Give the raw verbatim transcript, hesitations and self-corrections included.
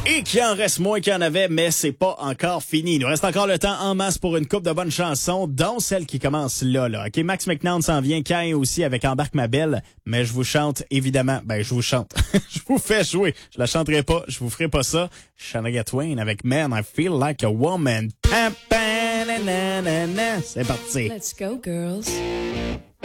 Et qu'il en reste moins qu'il y en avait, mais c'est pas encore fini. Il nous reste encore le temps en masse pour une coupe de bonnes chansons, dont celle qui commence là, là. OK, Max McNown s'en vient, Kai aussi avec Embarque ma belle, mais je vous chante, évidemment, ben, je vous chante. Je vous fais jouer. Je la chanterai pas, je vous ferai pas ça. Shania Twain avec Man, I Feel Like a Woman. Pam, pam, na, na, na, na. C'est parti. Let's go, girls.